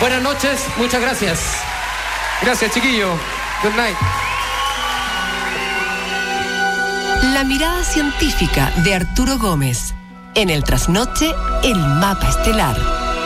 Buenas noches, muchas gracias. Gracias, chiquillo. Good night. La mirada científica de Arturo Gómez. En el trasnoche, el mapa estelar.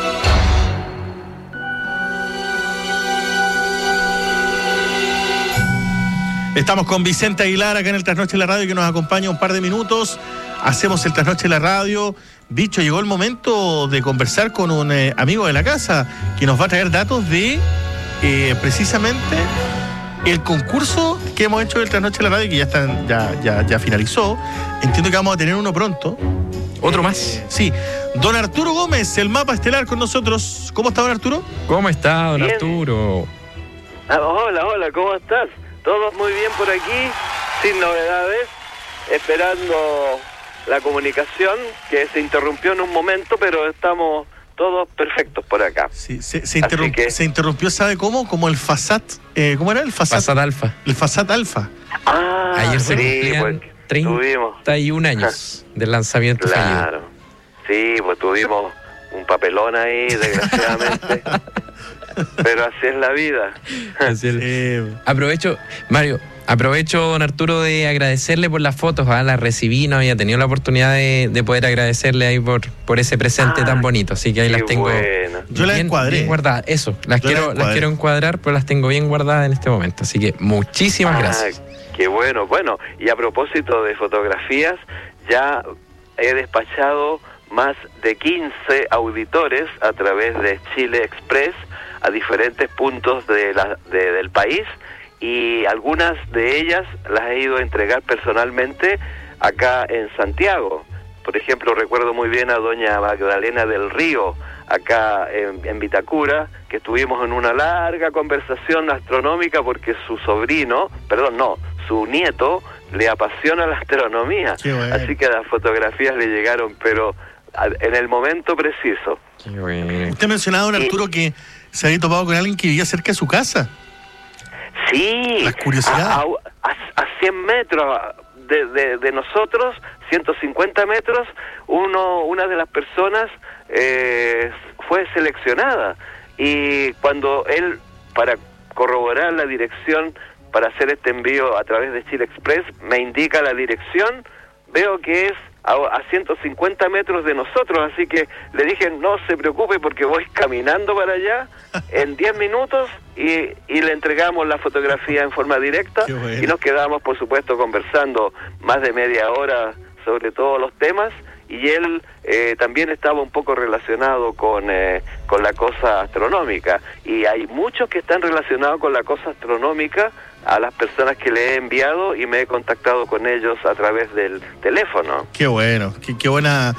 Estamos con Vicente Aguilar acá en el Trasnoche de la Radio, que nos acompaña un par de minutos. Hacemos el Trasnoche de la Radio. Bicho, llegó el momento de conversar con un amigo de la casa que nos va a traer datos de precisamente el concurso que hemos hecho del Trasnoche de la Radio, que ya finalizó. Entiendo que vamos a tener uno pronto. Otro más. Sí. Don Arturo Gómez, el mapa estelar con nosotros. ¿Cómo está, don Arturo? ¿Cómo está, don Bien. Arturo? Hola, ¿cómo estás? Todos muy bien por aquí, sin novedades, esperando la comunicación, que se interrumpió en un momento, pero estamos todos perfectos por acá. Sí, se interrumpió, ¿sabe cómo? Como el FASAT. ¿Cómo era el FASAT? FASAT Alfa. El FASAT Alfa. Ayer se cumplían pues, 31 años del lanzamiento fallido. Claro. Sí, pues tuvimos un papelón ahí, desgraciadamente. Pero así es la vida. Aprovecho, Mario, don Arturo, de agradecerle por las fotos. Las recibí, no había tenido la oportunidad de poder agradecerle ahí por ese presente tan bonito. Así que ahí las tengo. Bueno. Yo las encuadré. Bien guardadas. Eso, las quiero encuadrar, pero las tengo bien guardadas en este momento. Así que muchísimas gracias. Qué bueno. Bueno, y a propósito de fotografías, ya he despachado más de 15 auditores a través de Chile Express a diferentes puntos del país, y algunas de ellas las he ido a entregar personalmente acá en Santiago. Por ejemplo, recuerdo muy bien a doña Magdalena del Río, acá en Vitacura, que estuvimos en una larga conversación astronómica porque su nieto le apasiona la astronomía. Bueno. Así que las fotografías le llegaron, pero en el momento preciso. Qué bueno. Usted mencionaba, don Arturo, que se había topado con alguien que vivía cerca de su casa. Sí, Las curiosidades. a 100 metros de nosotros, 150 metros, una de las personas fue seleccionada, y cuando él, para corroborar la dirección para hacer este envío a través de Chile Express, me indica la dirección, veo que es a 150 metros de nosotros, así que le dije, no se preocupe porque voy caminando para allá en 10 minutos y le entregamos la fotografía en forma directa. Bueno. Y nos quedamos, por supuesto, conversando más de media hora sobre todos los temas, y él también estaba un poco relacionado con la cosa astronómica, y hay muchos que están relacionados con la cosa astronómica a las personas que le he enviado, y me he contactado con ellos a través del teléfono. Qué bueno, qué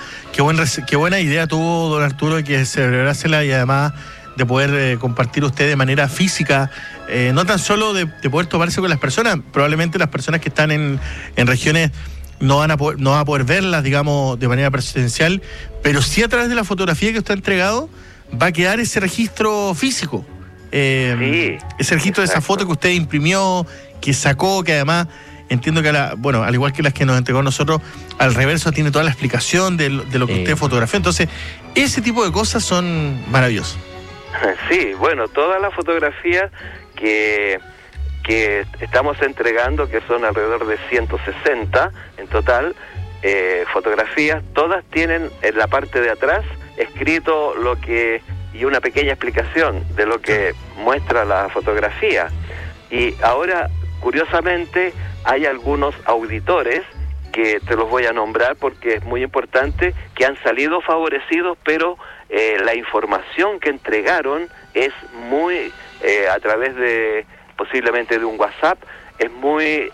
buena idea tuvo don Arturo, que celebrársela, y además de poder compartir usted de manera física, no tan solo de poder toparse con las personas. Probablemente las personas que están en regiones no van a poder verlas, digamos, de manera presencial, pero sí a través de la fotografía que usted ha entregado va a quedar ese registro físico. Sí, ese registro, exacto, de esa foto que usted imprimió, que sacó, que además entiendo que al igual que las que nos entregó nosotros, al reverso tiene toda la explicación de lo que usted fotografió. Entonces, ese tipo de cosas son maravillosas. Sí, bueno, todas las fotografías que estamos entregando, que son alrededor de 160 en total, fotografías, todas tienen en la parte de atrás escrito y una pequeña explicación de lo que muestra la fotografía. Y ahora, curiosamente, hay algunos auditores que te los voy a nombrar porque es muy importante, que han salido favorecidos, pero la información que entregaron es muy, a través de, posiblemente de un WhatsApp, es muy,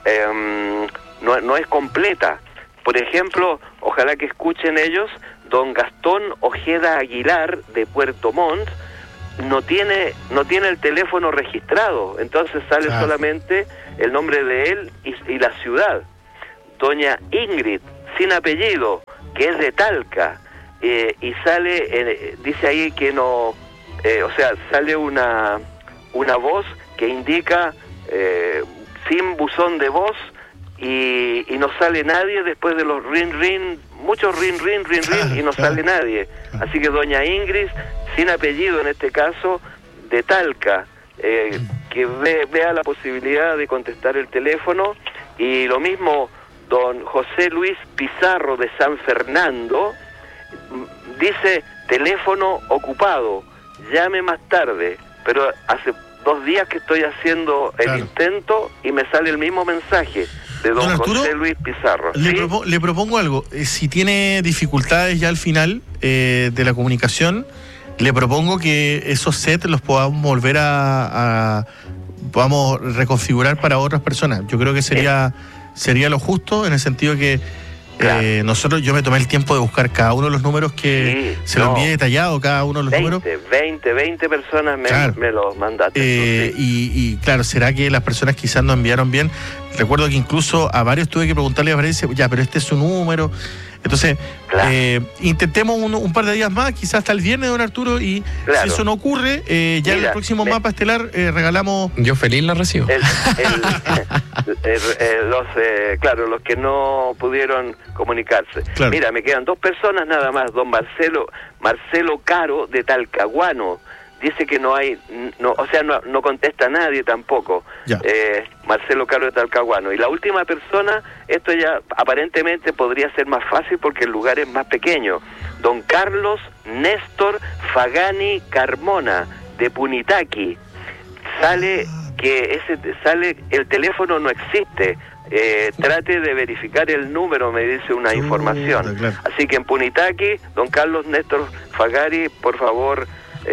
no es completa. Por ejemplo, ojalá que escuchen ellos, don Gastón Ojeda Aguilar, de Puerto Montt, no tiene el teléfono registrado, entonces sale solamente el nombre de él y la ciudad. Doña Ingrid, sin apellido, que es de Talca, y sale, dice ahí que no, sale una voz que indica sin buzón de voz, y no sale nadie después de los rin, muchos rin, y no sale nadie. Así que doña Ingrid, sin apellido en este caso, de Talca, que vea la posibilidad de contestar el teléfono, y lo mismo don José Luis Pizarro de San Fernando, dice teléfono ocupado, llame más tarde, pero hace 2 días que estoy haciendo el intento y me sale el mismo mensaje de don Arturo, José Luis Pizarro. Le propongo algo, si tiene dificultades ya al final de la comunicación, le propongo que esos sets los podamos volver podamos reconfigurar para otras personas. Yo creo que sería lo justo, en el sentido que yo me tomé el tiempo de buscar cada uno de los números que se lo envié detallado, cada uno de los números. 20 personas me los mandaste. Y claro, ¿será que las personas quizás no enviaron bien? Recuerdo que incluso a varios tuve que preguntarle a varios, ya, pero este es su número. Entonces, intentemos un par de días más, quizás hasta el viernes, don Arturo, y si eso no ocurre, ya en el próximo mapa estelar regalamos... Yo feliz lo recibo. Los que no pudieron comunicarse. Claro. Mira, me quedan 2 personas nada más. Don Marcelo Caro de Talcahuano. Dice que no contesta a nadie tampoco. Marcelo Caro de Talcahuano. Y la última persona, esto ya aparentemente podría ser más fácil porque el lugar es más pequeño. Don Carlos Néstor Fagani Carmona, de Punitaqui. Sale el teléfono no existe. Trate de verificar el número, me dice una información. Claro. Así que en Punitaqui, don Carlos Néstor Fagani, por favor,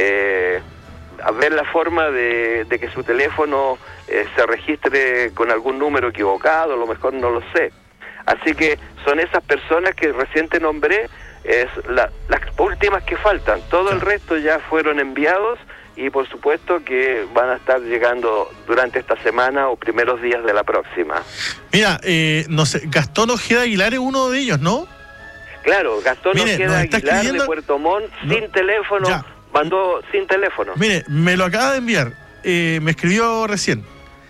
a ver la forma de que su teléfono se registre con algún número equivocado, a lo mejor no lo sé. Así que son esas personas que recién te nombré, las últimas que faltan. Todo el resto ya fueron enviados, y por supuesto que van a estar llegando durante esta semana o primeros días de la próxima. Mira, no sé, Gastón Ojeda Aguilar es uno de ellos, ¿no? Claro, Gastón Ojeda Aguilar de Puerto Montt, sin teléfono. Ya. Mandó sin teléfono. Mire, me lo acaba de enviar. Me escribió recién.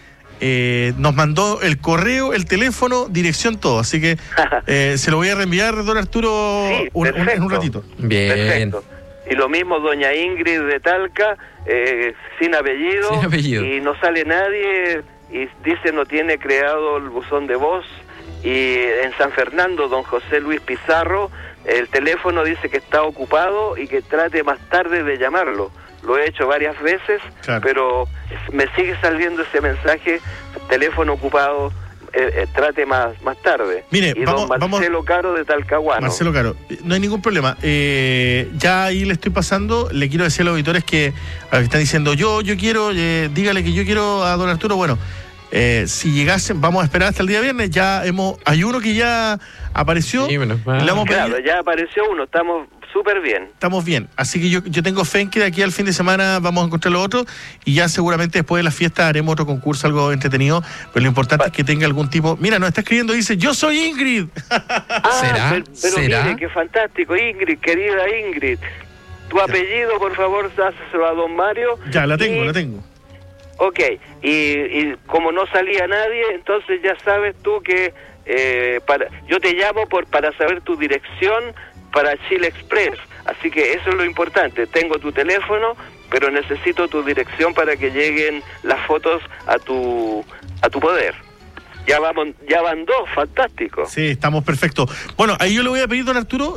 Nos mandó el correo, el teléfono, dirección, todo. Así que se lo voy a reenviar, don Arturo, en un ratito. Bien. Perfecto. Y lo mismo doña Ingrid de Talca, sin apellido. Y no sale nadie, y dice no tiene creado el buzón de voz. Y en San Fernando, don José Luis Pizarro, el teléfono dice que está ocupado y que trate más tarde de llamarlo. Lo he hecho varias veces, pero me sigue saliendo ese mensaje, teléfono ocupado, trate más tarde. Mire, y don Marcelo Caro de Talcahuano. Marcelo Caro, no hay ningún problema. Ya ahí le estoy pasando, le quiero decir a los auditores que están diciendo, yo quiero, dígale que yo quiero a don Arturo, bueno... si llegasen, vamos a esperar hasta el día viernes. Hay uno que ya apareció. Sí, ya apareció uno, estamos súper bien. Estamos bien, así que yo tengo fe en que de aquí al fin de semana vamos a encontrar lo otro, y ya seguramente después de la fiesta haremos otro concurso, algo entretenido, pero lo importante es que tenga algún tipo... Mira, nos está escribiendo, dice, yo soy Ingrid. Pero ¿Será? Mire, qué fantástico, Ingrid, querida Ingrid. Tu apellido, por favor, dáselo a don Mario. Ya, la tengo. Ok, y como no salía nadie, entonces ya sabes tú que yo te llamo para saber tu dirección para Chile Express, así que eso es lo importante. Tengo tu teléfono, pero necesito tu dirección para que lleguen las fotos a tu poder. Ya van 2, fantástico. Sí, estamos perfectos. Bueno, ahí yo le voy a pedir, don Arturo,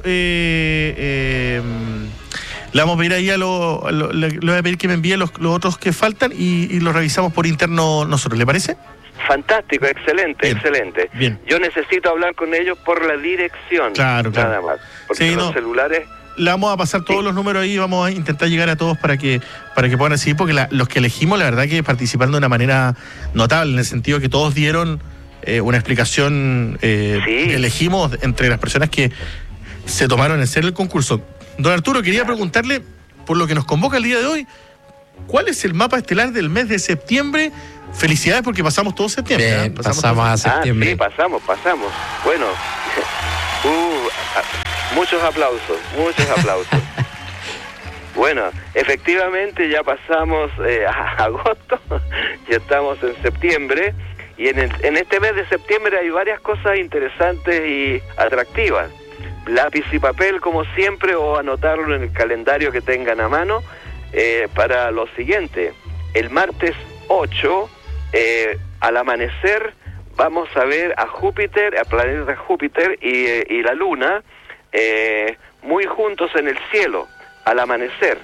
le vamos a pedir ahí le voy a pedir que me envíe los otros que faltan y los revisamos por interno nosotros, ¿le parece? Fantástico, excelente, bien, excelente. Bien. Yo necesito hablar con ellos por la dirección. Claro. Nada más. Porque los celulares... Le vamos a pasar todos los números ahí, vamos a intentar llegar a todos para que puedan recibir, porque los que elegimos, la verdad que participaron de una manera notable, en el sentido que todos dieron una explicación. Elegimos entre las personas que se tomaron en serio el concurso. Don Arturo, quería preguntarle, por lo que nos convoca el día de hoy, ¿cuál es el mapa estelar del mes de septiembre? Felicidades, porque pasamos todo septiembre. Bien, pasamos a septiembre. Sí, pasamos. Bueno, muchos aplausos. Bueno, efectivamente ya pasamos a agosto, ya estamos en septiembre, y en este mes de septiembre hay varias cosas interesantes y atractivas. Lápiz y papel, como siempre, o anotarlo en el calendario que tengan a mano. para lo siguiente. El martes 8, al amanecer, vamos a ver a Júpiter, al planeta Júpiter y la Luna muy juntos en el cielo, al amanecer.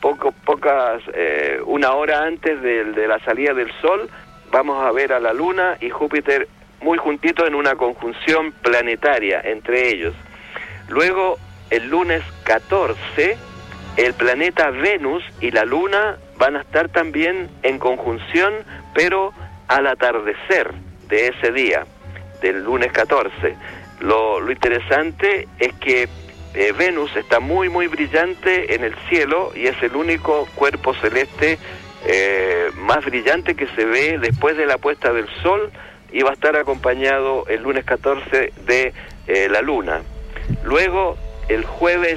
Una hora antes de la salida del Sol, vamos a ver a la Luna y Júpiter muy juntitos en una conjunción planetaria entre ellos. Luego, el lunes 14, el planeta Venus y la Luna van a estar también en conjunción, pero al atardecer de ese día, del lunes 14. Lo interesante es que Venus está muy brillante en el cielo y es el único cuerpo celeste más brillante que se ve después de la puesta del Sol, y va a estar acompañado el lunes 14 de la Luna. Luego, el jueves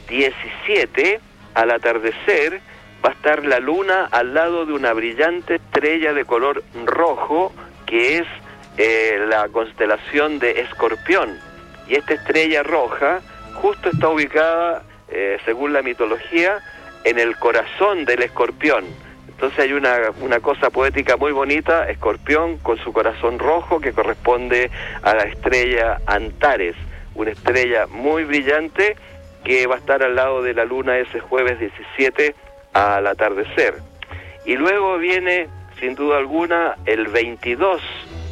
17, al atardecer, va a estar la Luna al lado de una brillante estrella de color rojo, que es la constelación de Escorpión. Y esta estrella roja justo está ubicada, según la mitología, en el corazón del escorpión. Entonces hay una cosa poética muy bonita, Escorpión con su corazón rojo, que corresponde a la estrella Antares, una estrella muy brillante que va a estar al lado de la Luna ese jueves 17 al atardecer. Y luego viene, sin duda alguna, el 22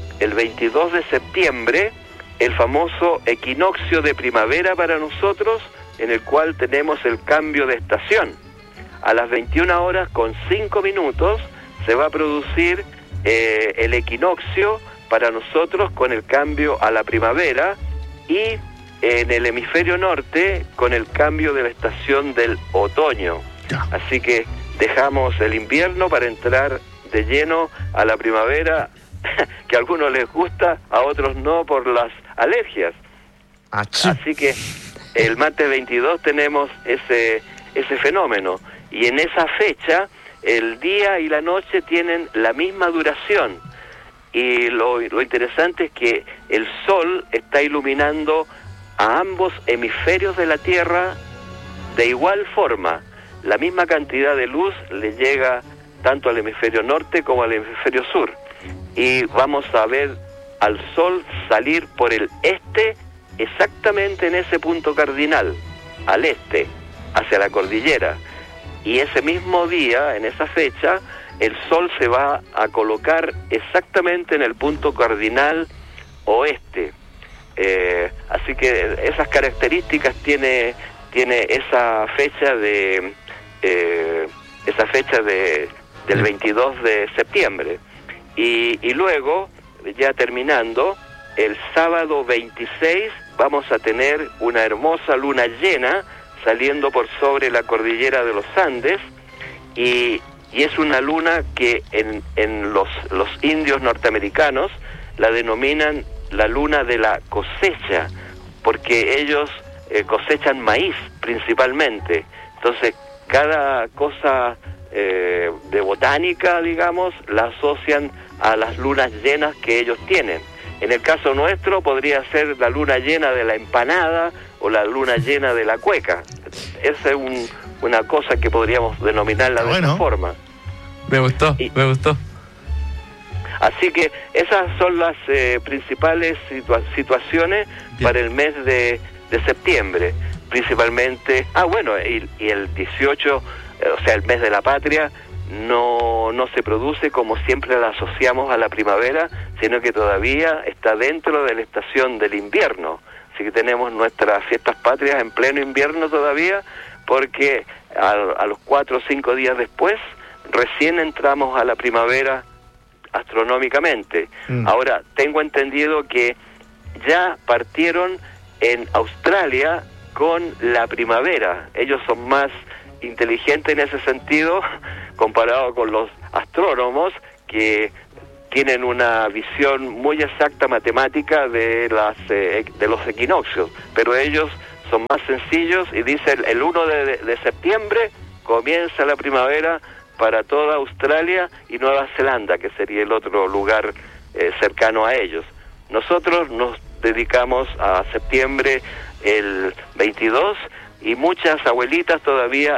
de septiembre, el famoso equinoccio de primavera para nosotros, en el cual tenemos el cambio de estación. A las 21 horas con 5 minutos se va a producir el equinoccio para nosotros con el cambio a la primavera, y en el hemisferio norte con el cambio de la estación del otoño. Así que dejamos el invierno para entrar de lleno a la primavera, que a algunos les gusta, a otros no por las alergias. Así que el martes 22 tenemos ese fenómeno, y en esa fecha el día y la noche tienen la misma duración, y lo interesante es que el Sol está iluminando a ambos hemisferios de la Tierra de igual forma. La misma cantidad de luz le llega tanto al hemisferio norte como al hemisferio sur, y vamos a ver al Sol salir por el este, exactamente en ese punto cardinal, al este, hacia la cordillera. Y ese mismo día, en esa fecha, el Sol se va a colocar exactamente en el punto cardinal oeste. Así que esas características tiene esa fecha del 22 de septiembre. Y luego, ya terminando, el sábado 26 vamos a tener una hermosa luna llena saliendo por sobre la cordillera de los Andes, y es una luna que en los indios norteamericanos la denominan la luna de la cosecha, porque ellos cosechan maíz principalmente. Entonces cada cosa de botánica, digamos, la asocian a las lunas llenas que ellos tienen. En el caso nuestro podría ser la luna llena de la empanada o la luna llena de la cueca. Esa es una cosa que podríamos denominarla de esa forma. Me gustó. Así que esas son las principales situaciones para el mes de septiembre. Principalmente, y el 18, o sea, el mes de la patria, no se produce como siempre la asociamos a la primavera, sino que todavía está dentro de la estación del invierno. Así que tenemos nuestras fiestas patrias en pleno invierno todavía, porque a los 4 o 5 días después recién entramos a la primavera astronómicamente. Ahora, tengo entendido que ya partieron en Australia con la primavera. Ellos son más inteligentes en ese sentido comparado con los astrónomos, que tienen una visión muy exacta matemática de los equinoccios, pero ellos son más sencillos y dicen el 1 de septiembre comienza la primavera para toda Australia y Nueva Zelanda, que sería el otro lugar cercano a ellos. Nosotros nos dedicamos a septiembre el 22, y muchas abuelitas todavía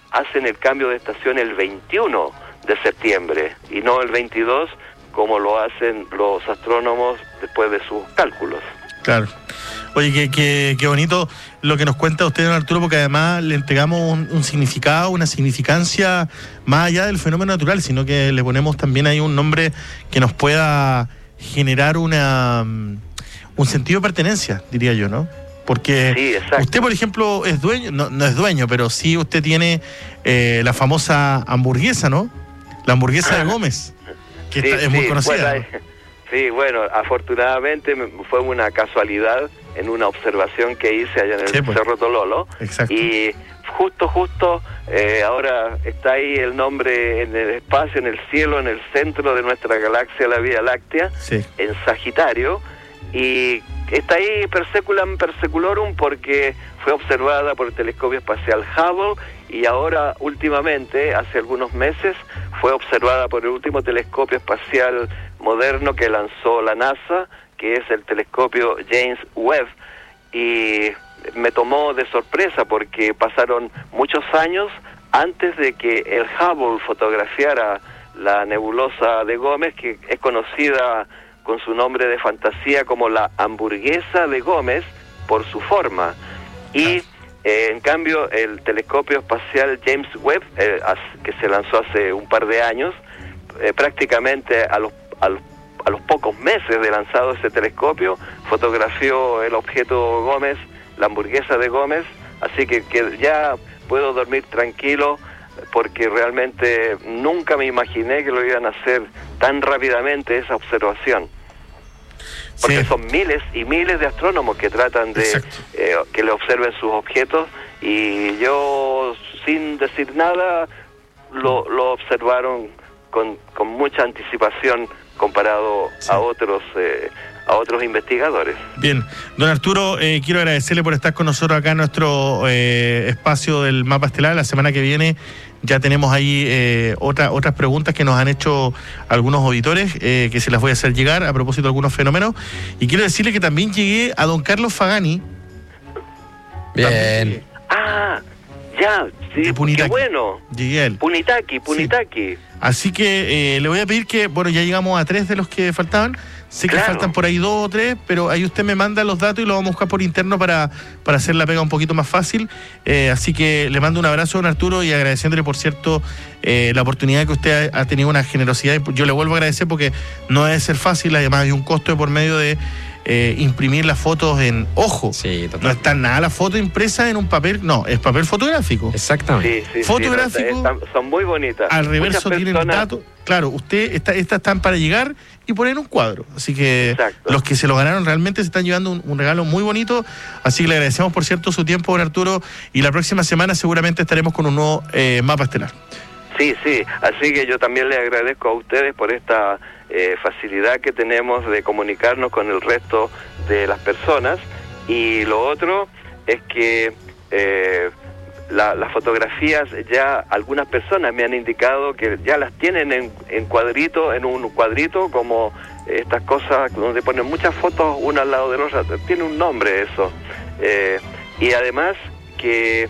hacen el cambio de estación el 21 de septiembre y no el 22 como lo hacen los astrónomos después de sus cálculos. Claro. Oye, qué bonito lo que nos cuenta usted, don Arturo, porque además le entregamos un significado, una significancia más allá del fenómeno natural, sino que le ponemos también ahí un nombre que nos pueda generar un sentido de pertenencia, diría yo, ¿no? Porque sí, usted, por ejemplo, es dueño, no es dueño, pero sí usted tiene la famosa hamburguesa, ¿no? La hamburguesa de Gómez, que es muy conocida. Bueno, afortunadamente fue una casualidad en una observación que hice allá en el Cerro Tololo. Exacto. Y justo ahora está ahí el nombre en el espacio, en el cielo, en el centro de nuestra galaxia, la Vía Láctea, en Sagitario, y está ahí Perseculam Perseculorum porque fue observada por el telescopio espacial Hubble y ahora últimamente, hace algunos meses, fue observada por el último telescopio espacial moderno que lanzó la NASA, que es el telescopio James Webb, y me tomó de sorpresa porque pasaron muchos años antes de que el Hubble fotografiara la nebulosa de Gómez, que es conocida con su nombre de fantasía como la hamburguesa de Gómez por su forma. Y en cambio el telescopio espacial James Webb, que se lanzó hace un par de años, prácticamente a los pocos meses de lanzado ese telescopio, fotografió el objeto Gómez, la hamburguesa de Gómez, así que ya puedo dormir tranquilo porque realmente nunca me imaginé que lo iban a hacer tan rápidamente esa observación. Porque son miles y miles de astrónomos que tratan de que le observen sus objetos y yo sin decir nada lo observaron con mucha anticipación comparado a otros investigadores. Bien, don Arturo, quiero agradecerle por estar con nosotros acá en nuestro espacio del Mapa Estelar. La semana que viene ya tenemos ahí otras preguntas que nos han hecho algunos auditores, que se las voy a hacer llegar a propósito de algunos fenómenos. Y quiero decirle que también llegué a don Carlos Fagani. Bien. Ya, sí, qué bueno. Llegué a él. Punitaqui. Sí. Así que le voy a pedir que, bueno, ya llegamos a 3 de los que faltaban. Sé que faltan por ahí 2 o 3, pero ahí usted me manda los datos y los vamos a buscar por interno para hacer la pega un poquito más fácil. Así que le mando un abrazo a don Arturo y agradeciéndole, por cierto, la oportunidad que usted ha tenido, una generosidad. Yo le vuelvo a agradecer porque no debe ser fácil, además hay un costo de por medio de imprimir las fotos en ojo. Sí, total. No está nada la foto impresa en un papel, no, es papel fotográfico. Exactamente. Sí, fotográfico. Son muy bonitas. Al reverso tienen el dato. Claro, estas están para llegar y poner un cuadro. Así que los que se lo ganaron realmente se están llevando un regalo muy bonito. Así que le agradecemos, por cierto, su tiempo, don Arturo. Y la próxima semana seguramente estaremos con un nuevo Mapa Estelar. Sí. Así que yo también le agradezco a ustedes por esta facilidad que tenemos de comunicarnos con el resto de las personas. Y lo otro es que las fotografías, ya algunas personas me han indicado que ya las tienen en un cuadrito, como estas cosas donde ponen muchas fotos una al lado de la otra. Tiene un nombre eso. Y además que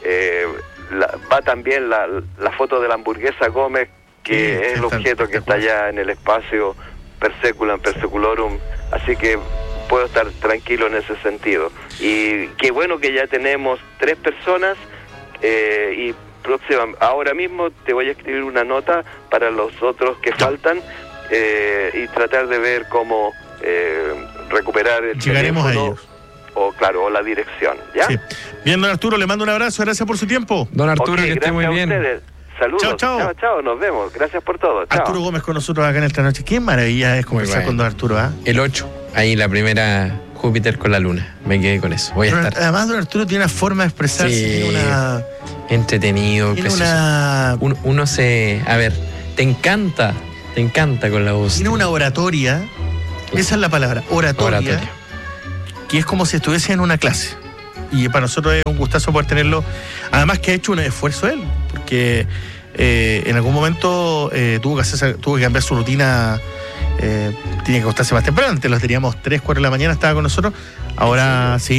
va también la foto de la hamburguesa Gómez, que es el objeto que está allá en el espacio Perseculam Perseculorum, así que puedo estar tranquilo en ese sentido. Y qué bueno que ya tenemos 3 personas, y ahora mismo te voy a escribir una nota para los otros que faltan, y tratar de ver cómo recuperar el Llegaremos teléfono, a ellos. o la dirección, ¿ya? Sí. Bien, don Arturo, le mando un abrazo, gracias por su tiempo. Don Arturo, que esté muy bien. Saludos. Chao, nos vemos. Gracias por todo. Chao. Arturo Gómez con nosotros acá en esta noche. Qué maravilla es conversar con don Arturo, ¿ah? El 8, ahí la primera Júpiter con la Luna. Me quedé con eso. Voy a estar. Además, don Arturo tiene una forma de expresarse, tiene una... entretenido, tiene precioso. Uno se... A ver, te encanta con la voz. Tiene una oratoria, esa es la palabra, oratoria, que es como si estuviese en una clase. Y para nosotros es un gustazo poder tenerlo. Además que ha hecho un esfuerzo él, porque en algún momento tuvo que cambiar su rutina. Tiene que acostarse más temprano. Antes los teníamos 3, 4 de la mañana, estaba con nosotros. Ahora sí.